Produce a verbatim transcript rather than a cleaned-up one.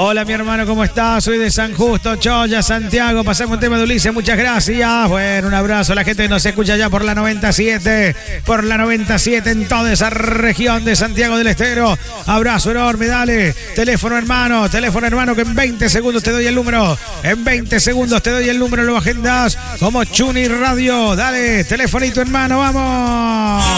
Hola, mi hermano, ¿cómo estás? Soy de San Justo, Choya, Santiago. Pasamos un tema de Ulises, muchas gracias. Bueno, un abrazo a la gente que nos escucha ya por la noventa y siete, por la noventa y siete en toda esa región de Santiago del Estero. Abrazo enorme, dale. Teléfono, hermano, teléfono, hermano, que en veinte segundos te doy el número. En veinte segundos te doy el número, lo agendas como Chuni Radio. Dale, telefonito, hermano, vamos.